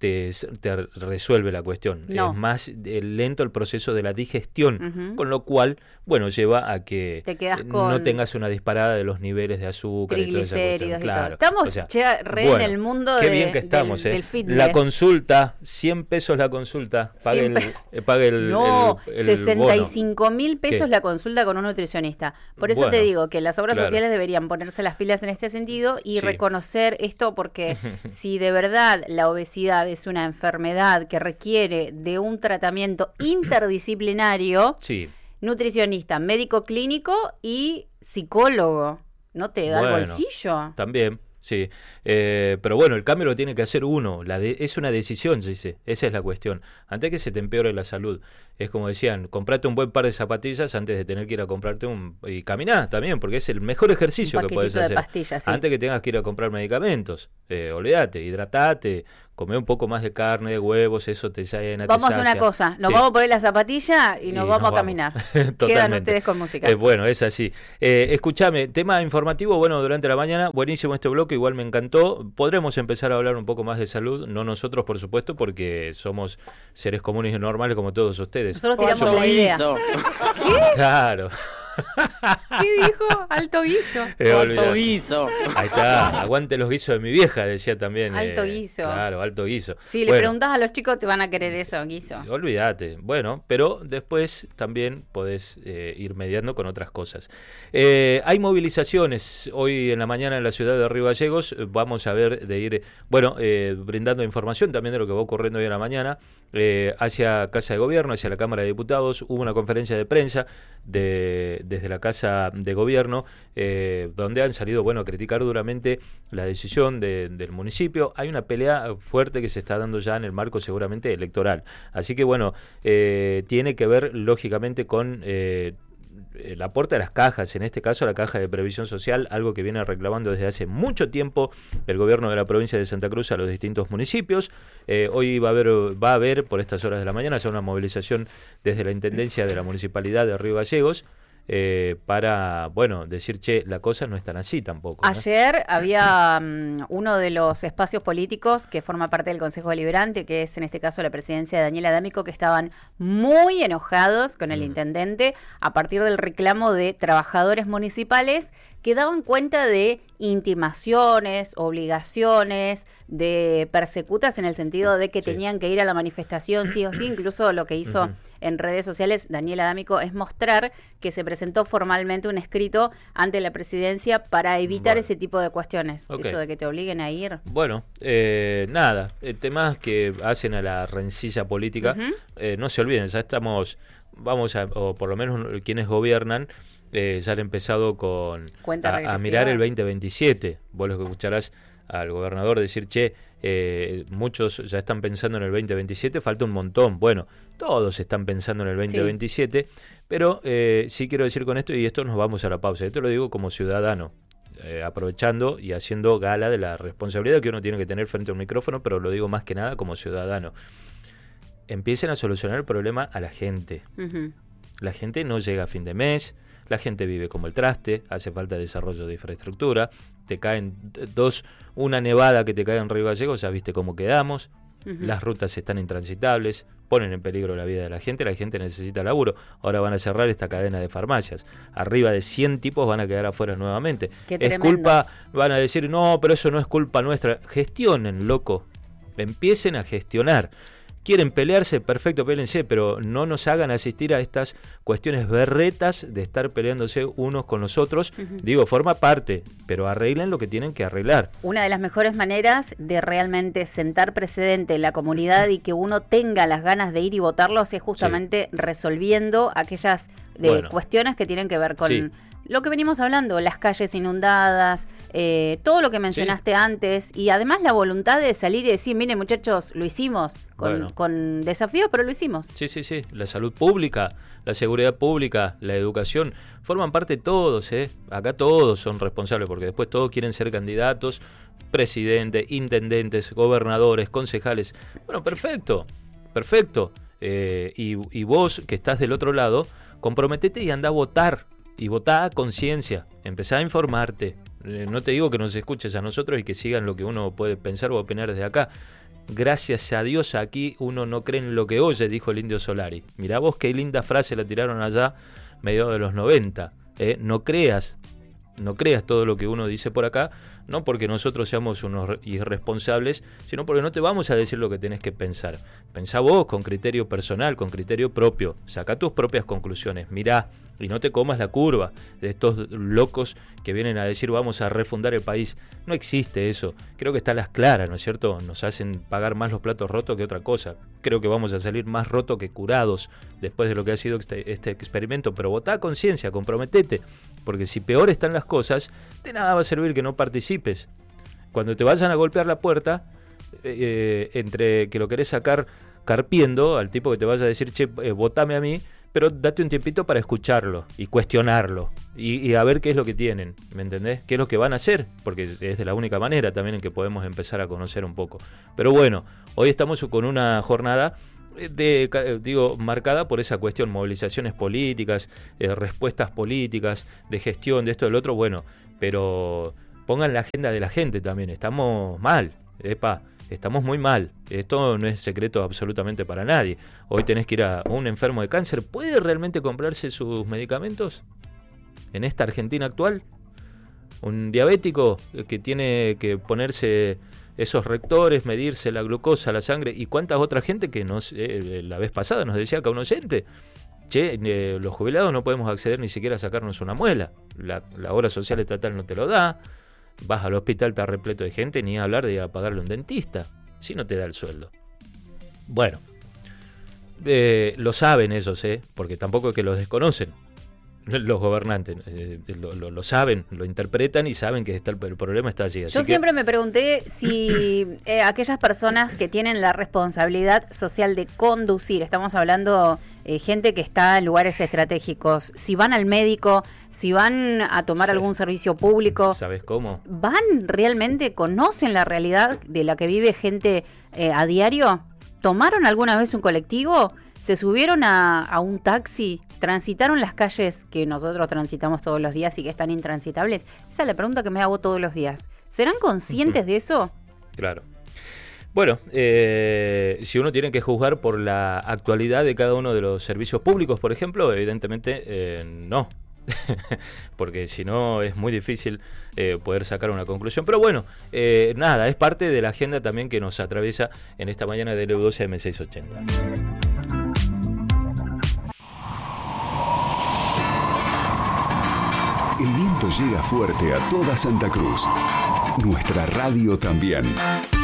B: te resuelve la cuestión.
A: No.
B: Es más lento el proceso de la digestión, con lo cual, bueno, lleva a que no tengas una disparada de los niveles de azúcar y toda esa cuestión.
A: Claro. Estamos en el mundo
B: bien que estamos,
A: del fitness.
B: La consulta, 100 pesos la consulta, pague el
A: no,
B: el
A: 65.000 pesos la consulta con un nutricionista. Por eso te digo que las obras sociales deberían ponerse las pilas en este sentido y reconocer esto, porque si de verdad la obesidad es una enfermedad que requiere de un tratamiento interdisciplinario, nutricionista, médico clínico y psicólogo, ¿no te da el bolsillo?
B: También. Sí, pero bueno, el cambio lo tiene que hacer uno, es una decisión, dice, esa es la cuestión, antes que se te empeore la salud, es como decían, comprate un buen par de zapatillas antes de tener que ir a comprarte y caminá también, porque es el mejor ejercicio que puedes hacer,
A: pastillas,
B: antes que tengas que ir a comprar medicamentos, olvídate, hidratate, comé un poco más de carne, de huevos, eso te llena.
A: Vamos a hacer una cosa, nos vamos a poner la zapatilla y nos vamos a caminar. Quedan ustedes con música.
B: Bueno, es así. Escúchame, tema informativo, bueno, durante la mañana, buenísimo este bloque, igual me encantó. Podremos empezar a hablar un poco más de salud, no nosotros, por supuesto, porque somos seres comunes y normales como todos ustedes.
A: Nosotros tiramos la idea.
B: ¿Qué? Claro.
A: ¿Qué dijo? Alto guiso.
D: Alto guiso.
B: Ahí está, aguante los guisos de mi vieja, decía también.
A: Alto guiso.
B: Claro, alto guiso.
A: Si le preguntás a los chicos te van a querer eso, guiso.
B: Olvídate. Bueno, pero después también podés ir mediando con otras cosas. Hay movilizaciones hoy en la mañana en la ciudad de Río Gallegos. Vamos a ver de ir, brindando información también de lo que va ocurriendo hoy en la mañana hacia Casa de Gobierno, hacia la Cámara de Diputados. Hubo una conferencia de prensa desde la Casa de Gobierno, donde han salido a criticar duramente la decisión del municipio. Hay una pelea fuerte que se está dando ya en el marco seguramente electoral. Así que tiene que ver lógicamente con el aporte a las cajas, en este caso a la Caja de Previsión Social, algo que viene reclamando desde hace mucho tiempo el gobierno de la provincia de Santa Cruz a los distintos municipios. Hoy va a haber por estas horas de la mañana ya una movilización desde la Intendencia de la Municipalidad de Río Gallegos, para, decir, la cosa no es tan así tampoco, ¿no?
A: Ayer había uno de los espacios políticos que forma parte del Consejo Deliberante, que es en este caso la presidencia de Daniela D'Amico, que estaban muy enojados con el intendente a partir del reclamo de trabajadores municipales que daban cuenta de intimaciones, obligaciones, de persecutas en el sentido de que tenían que ir a la manifestación sí o sí. Incluso lo que hizo en redes sociales Daniela D'Amico es mostrar que se presentó formalmente un escrito ante la presidencia para evitar ese tipo de cuestiones. Eso de que te obliguen a ir.
B: Temas que hacen a la rencilla política, no se olviden, ya estamos, o por lo menos quienes gobiernan, ya han empezado a mirar el 2027. Vos lo que escucharás al gobernador decir, muchos ya están pensando en el 2027, falta un montón. Bueno, todos están pensando en el 2027, pero sí quiero decir con esto, y esto nos vamos a la pausa, esto lo digo como ciudadano, aprovechando y haciendo gala de la responsabilidad que uno tiene que tener frente a un micrófono, pero lo digo más que nada como ciudadano. Empiecen a solucionar el problema a la gente. La gente no llega a fin de mes, la gente vive como el traste, hace falta desarrollo de infraestructura, te caen una nevada que te cae en Río Gallegos, ya viste cómo quedamos, las rutas están intransitables, ponen en peligro la vida de la gente necesita laburo. Ahora van a cerrar esta cadena de farmacias, arriba de 100 tipos van a quedar afuera nuevamente. Es culpa, van a decir, no, pero eso no es culpa nuestra. Gestionen, loco, empiecen a gestionar. Quieren pelearse, perfecto, pélense, pero no nos hagan asistir a estas cuestiones berretas de estar peleándose unos con los otros. Digo, forma parte, pero arreglen lo que tienen que arreglar.
A: Una de las mejores maneras de realmente sentar precedente en la comunidad y que uno tenga las ganas de ir y votarlos es justamente resolviendo aquellas cuestiones que tienen que ver con lo que venimos hablando, las calles inundadas, todo lo que mencionaste antes, y además la voluntad de salir y decir, miren muchachos, lo hicimos, con desafíos, pero lo hicimos.
B: Sí, la salud pública, la seguridad pública, la educación, forman parte todos, acá todos son responsables, porque después todos quieren ser candidatos, presidentes, intendentes, gobernadores, concejales. Bueno, perfecto, y vos que estás del otro lado, comprometete y anda a votar. Y votá a conciencia, empezá a informarte. No te digo que nos escuches a nosotros y que sigan lo que uno puede pensar o opinar desde acá, Gracias a Dios aquí uno no cree en lo que oye, dijo el Indio Solari. Mirá vos qué linda frase la tiraron allá, mediados de los 90. No creas todo lo que uno dice por acá, no porque nosotros seamos unos irresponsables, sino porque no te vamos a decir lo que tenés que pensar. Pensá vos con criterio personal, con criterio propio, sacá tus propias conclusiones, mirá, y no te comas la curva de estos locos que vienen a decir vamos a refundar el país. No existe eso, creo que está a las claras, ¿no es cierto? Nos hacen pagar más los platos rotos que otra cosa. Creo que vamos a salir más rotos que curados después de lo que ha sido este experimento, pero votá a conciencia, comprometete, porque si peor están las cosas, de nada va a servir que no participes. Cuando te vayan a golpear la puerta, entre que lo querés sacar carpiendo al tipo que te vaya a decir, che, votame a mí, pero date un tiempito para escucharlo y cuestionarlo y a ver qué es lo que tienen, ¿me entendés? ¿Qué es lo que van a hacer? Porque es de la única manera también en que podemos empezar a conocer un poco. Pero bueno, hoy estamos con una jornada marcada por esa cuestión, movilizaciones políticas, respuestas políticas, de gestión, de esto, del otro, bueno, pero pongan la agenda de la gente también, estamos mal, estamos muy mal, esto no es secreto absolutamente para nadie. Hoy tenés que ir a un enfermo de cáncer, ¿puede realmente comprarse sus medicamentos en esta Argentina actual? Un diabético que tiene que ponerse esos rectores, medirse la glucosa, la sangre, y cuántas otra gente que la vez pasada nos decía acá un oyente, che, los jubilados no podemos acceder ni siquiera a sacarnos una muela, la obra social estatal no te lo da, vas al hospital, está repleto de gente, ni hablar de ir a pagarle a un dentista, si no te da el sueldo. Bueno, lo saben ellos, porque tampoco es que los desconocen. Los gobernantes lo saben, lo interpretan y saben que el problema está allí.
A: Yo siempre me pregunté si aquellas personas que tienen la responsabilidad social de conducir, estamos hablando gente que está en lugares estratégicos, si van al médico, si van a tomar algún servicio público,
B: ¿sabes cómo?
A: ¿Van realmente, conocen la realidad de la que vive gente a diario? ¿Tomaron alguna vez un colectivo? ¿Se subieron a un taxi? ¿Transitaron las calles que nosotros transitamos todos los días y que están intransitables? Esa es la pregunta que me hago todos los días. ¿Serán conscientes de eso?
B: Claro. Bueno, si uno tiene que juzgar por la actualidad de cada uno de los servicios públicos, por ejemplo, evidentemente no. Porque si no es muy difícil poder sacar una conclusión. Pero bueno, nada, es parte de la agenda también que nos atraviesa en esta mañana de LU12 M680.
D: El viento llega fuerte a toda Santa Cruz. Nuestra radio también.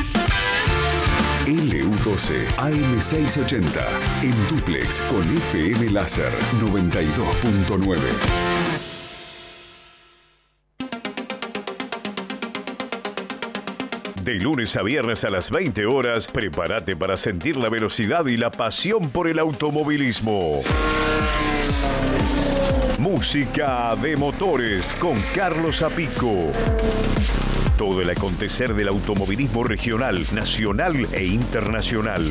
D: LU12 AM680 en dúplex con FM Láser 92.9.
E: De lunes a viernes a las 20 horas, prepárate para sentir la velocidad y la pasión por el automovilismo. Música de motores con Carlos Zapico. Todo el acontecer del automovilismo regional, nacional e internacional.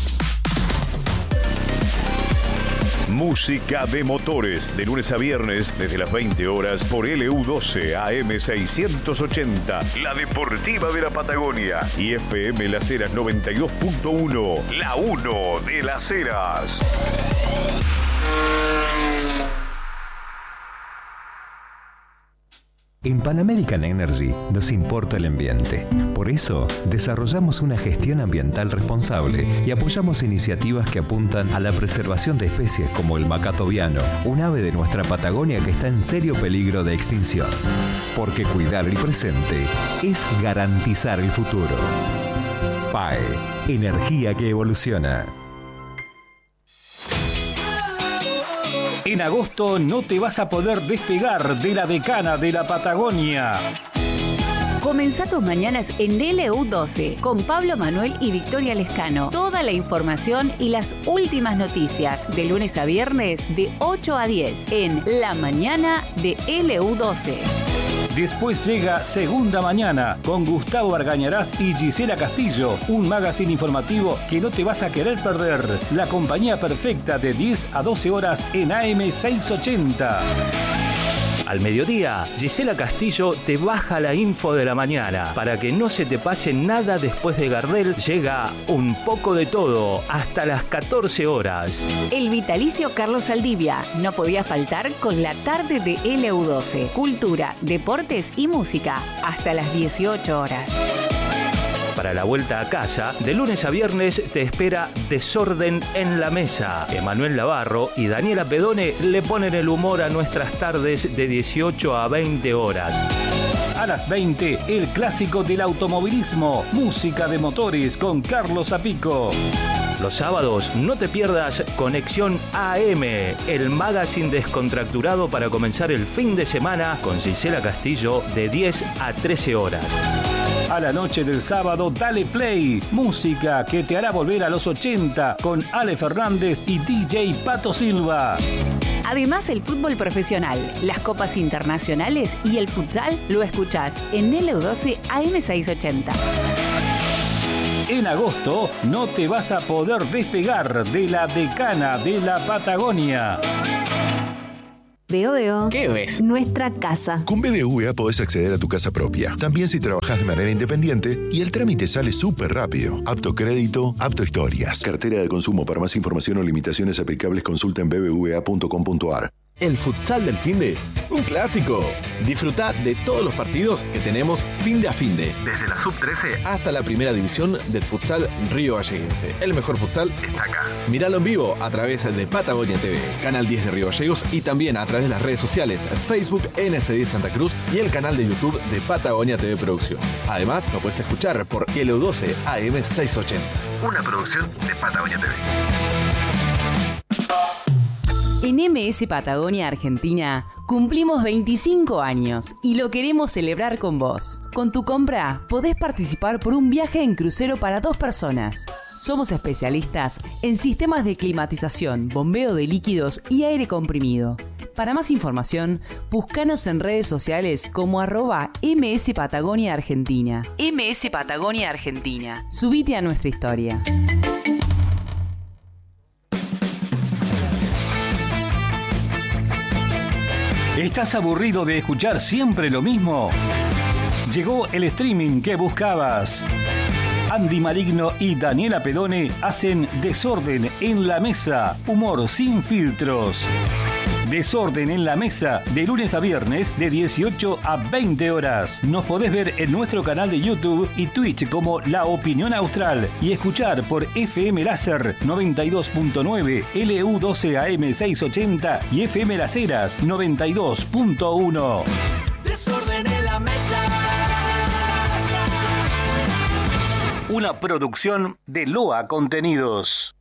E: Música de motores, de lunes a viernes, desde las 20 horas, por LU12 AM680, la deportiva de la Patagonia, y FM Las Heras 92.1, la 1 de Las Heras.
F: En Pan American Energy nos importa el ambiente. Por eso, desarrollamos una gestión ambiental responsable y apoyamos iniciativas que apuntan a la preservación de especies como el macaco viano, un ave de nuestra Patagonia que está en serio peligro de extinción. Porque cuidar el presente es garantizar el futuro. PAE, energía que evoluciona.
G: En agosto no te vas a poder despegar de la decana de la Patagonia.
H: Comenzá tus mañanas en LU12 con Pablo Manuel y Victoria Lescano. Toda la información y las últimas noticias de lunes a viernes de 8 a 10 en La Mañana de LU12.
G: Después llega Segunda Mañana con Gustavo Argañarás y Gisela Castillo, un magazine informativo que no te vas a querer perder. La compañía perfecta de 10 a 12 horas en AM680. Al mediodía, Gisela Castillo te baja la info de la mañana. Para que no se te pase nada después de Gardel, llega Un poco de todo hasta las 14 horas.
H: El vitalicio Carlos Saldivia no podía faltar con la tarde de LU12. Cultura, deportes y música hasta las 18 horas.
G: Para la vuelta a casa, de lunes a viernes te espera Desorden en la Mesa. Emanuel Navarro y Daniela Pedone le ponen el humor a nuestras tardes de 18 a 20 horas. A las 20, el clásico del automovilismo, música de motores con Carlos Zapico. Los sábados no te pierdas Conexión AM, el magazine descontracturado para comenzar el fin de semana con Gisela Castillo de 10 a 13 horas. A la noche del sábado, dale play. Música que te hará volver a los 80 con Ale Fernández y DJ Pato Silva.
H: Además, el fútbol profesional, las copas internacionales y el futsal lo escuchás en LU12 AM680.
G: En agosto no te vas a poder despegar de la decana de la Patagonia.
I: Veo.
J: ¿Qué ves?
I: Nuestra casa.
K: Con BBVA podés acceder a tu casa propia, también si trabajás de manera independiente, y el trámite sale súper rápido. Apto crédito, apto historias. Cartera de consumo. Para más información o limitaciones aplicables, consulta en bbva.com.ar.
J: El futsal del finde, un clásico. Disfruta de todos los partidos que tenemos finde a finde. Desde la sub-13 hasta la primera división del futsal Río Galleguense. El mejor futsal está acá. Míralo en vivo a través de Patagonia TV, Canal 10 de Río Gallegos y también a través de las redes sociales Facebook NS10 Santa Cruz y el canal de YouTube de Patagonia TV Producciones. Además, lo puedes escuchar por LU12 AM680. Una producción de Patagonia TV.
H: En MS Patagonia Argentina cumplimos 25 años y lo queremos celebrar con vos. Con tu compra podés participar por un viaje en crucero para 2 personas. Somos especialistas en sistemas de climatización, bombeo de líquidos y aire comprimido. Para más información, búscanos en redes sociales como @MS Patagonia Argentina. MS Patagonia Argentina. Subite a nuestra historia.
G: ¿Estás aburrido de escuchar siempre lo mismo? Llegó el streaming que buscabas. Andy Maligno y Daniela Pedone hacen Desorden en la Mesa, humor sin filtros. Desorden en la Mesa, de lunes a viernes, de 18 a 20 horas. Nos podés ver en nuestro canal de YouTube y Twitch como La Opinión Austral y escuchar por FM Láser 92.9, LU12 AM680 y FM Las Heras 92.1.
L: Desorden en la Mesa.
G: Una producción de Loa Contenidos.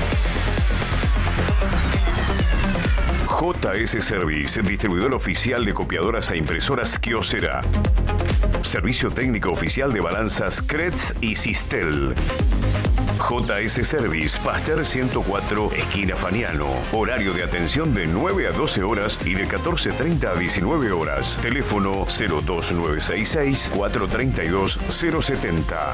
E: JS Service, distribuidor oficial de copiadoras e impresoras Kyocera. Servicio técnico oficial de balanzas Kretz y Sistel. JS Service, Pasteur 104, esquina Faniano. Horario de atención de 9 a 12 horas y de 14:30 a 19 horas. Teléfono 02966 432 070.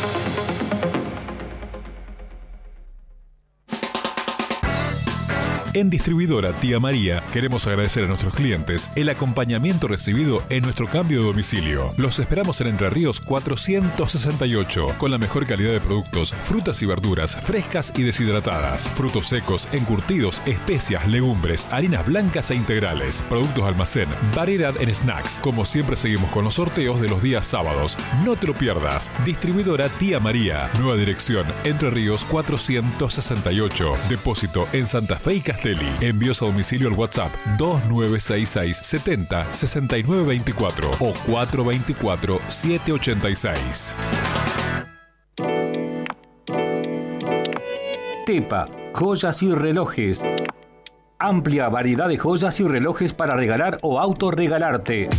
M: En Distribuidora Tía María queremos agradecer a nuestros clientes el acompañamiento recibido en nuestro cambio de domicilio. Los esperamos en Entre Ríos 468 con la mejor calidad de productos, frutas y verduras frescas y deshidratadas, frutos secos, encurtidos, especias, legumbres, harinas blancas e integrales, productos almacén, variedad en snacks. Como siempre seguimos con los sorteos de los días sábados. No te lo pierdas. Distribuidora Tía María. Nueva dirección Entre Ríos 468. Depósito en Santa Fe y Castelli. Envíos a domicilio al WhatsApp 2966 70 69 24 o 424 786.
G: Tepa, joyas y relojes. Amplia variedad de joyas y relojes para regalar o autorregalarte.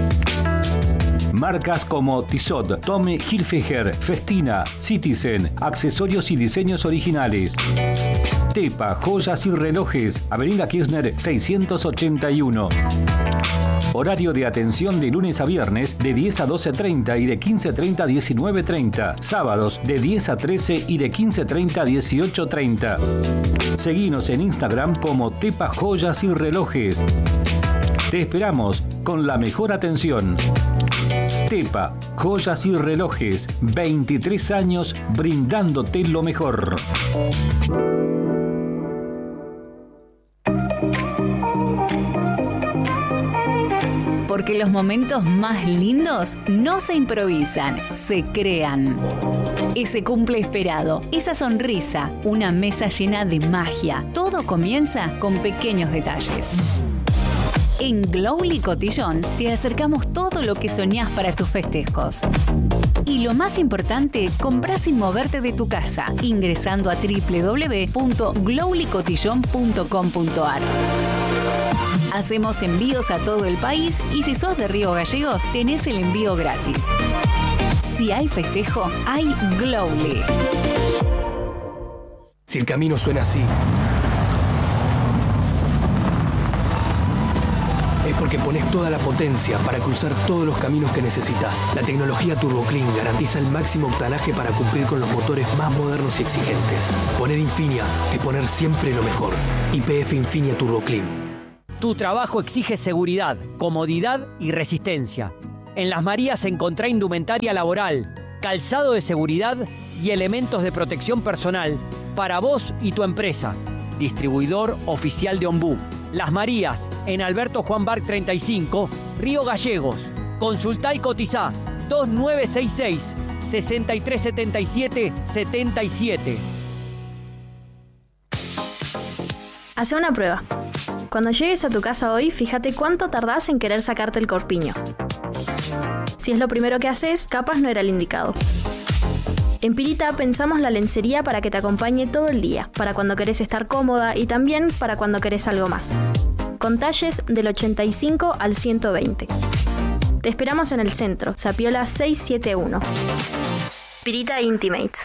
G: Marcas como Tissot, Tommy Hilfiger, Festina, Citizen, accesorios y diseños originales. Tepa, joyas y relojes, Avenida Kirchner 681. Horario de atención de lunes a viernes de 10 a 12:30 y de 15:30 a 19:30. Sábados de 10 a 13 y de 15:30 a 18:30. Seguinos en Instagram como Tepa Joyas y Relojes.
F: Te esperamos con la mejor atención. Tepa, joyas y relojes, 23 años brindándote lo mejor.
H: Porque los momentos más lindos no se improvisan, se crean. Ese cumple esperado, esa sonrisa, una mesa llena de magia. Todo comienza con pequeños detalles. En Glowly Cotillón te acercamos todo lo que soñás para tus festejos. Y lo más importante, comprá sin moverte de tu casa, ingresando a www.glowlycotillon.com.ar. Hacemos envíos a todo el país y si sos de Río Gallegos, tenés el envío gratis. Si hay festejo, hay Glowly.
I: Si el camino suena así, es porque pones toda la potencia para cruzar todos los caminos que necesitas. La tecnología TurboClean garantiza el máximo octanaje para cumplir con los motores más modernos y exigentes. Poner Infinia es poner siempre lo mejor. YPF Infinia TurboClean.
N: Tu trabajo exige seguridad, comodidad y resistencia. En Las Marías encontrá indumentaria laboral, calzado de seguridad y elementos de protección personal para vos y tu empresa. Distribuidor oficial de Ombú. Las Marías, en Alberto Juan Barc 35, Río Gallegos. Consultá y cotizá 2966-6377-77.
O: Hacé una prueba. Cuando llegues a tu casa hoy, fíjate cuánto tardás en querer sacarte el corpiño. Si es lo primero que haces, capaz no era el indicado. En Pirita pensamos la lencería para que te acompañe todo el día, para cuando querés estar cómoda y también para cuando querés algo más. Con talles del 85 al 120. Te esperamos en el centro, Zapiola 671. Pirita Intimates.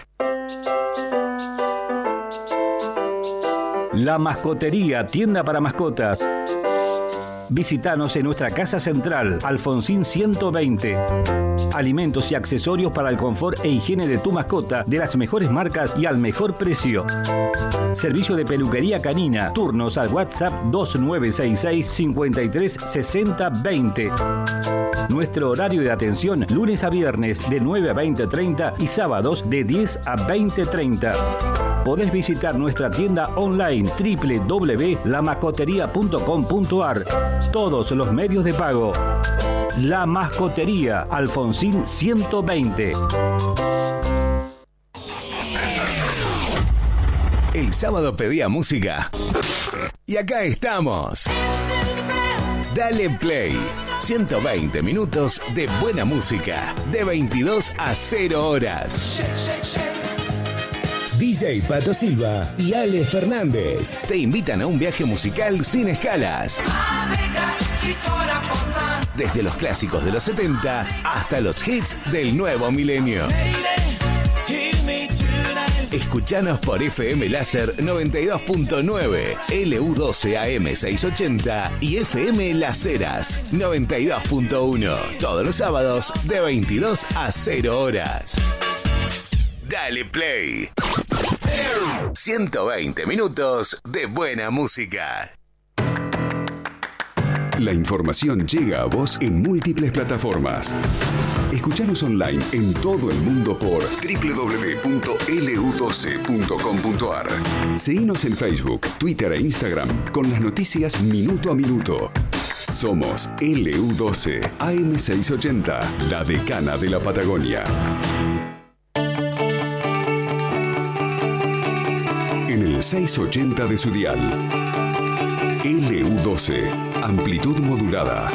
F: La Mascotería, tienda para mascotas. Visítanos en nuestra casa central, Alfonsín 120. Alimentos y accesorios para el confort e higiene de tu mascota de las mejores marcas y al mejor precio. Servicio de peluquería canina. Turnos al WhatsApp 2966-536020. Nuestro horario de atención, lunes a viernes de 9 a 20:30 y sábados de 10 a 20:30. Podés visitar nuestra tienda online www.lamascoteria.com.ar. Todos los medios de pago. La Mascotería, Alfonsín 120.
P: El sábado pedía música. Y acá estamos. Dale Play. 120 minutos de buena música. De 22 a 0 horas.
Q: DJ Pato Silva y Ale Fernández
P: te invitan a un viaje musical sin escalas. Desde los clásicos de los 70 hasta los hits del nuevo milenio. Escuchanos por FM Láser 92.9, LU12 AM 680 y FM Las Heras 92.1. Todos los sábados de 22 a 0 horas. Dale Play. 120 minutos de buena música.
D: La información llega a vos en múltiples plataformas. Escuchanos online en todo el mundo por www.lu12.com.ar. Seguinos en Facebook, Twitter e Instagram con las noticias minuto a minuto. Somos LU12 AM680, la decana de la Patagonia. En el 680 de su dial. LU12, amplitud modulada.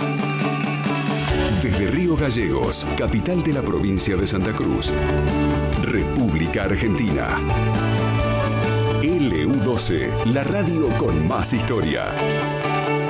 D: Desde Río Gallegos, capital de la provincia de Santa Cruz. República Argentina. LU12, la radio con más historia.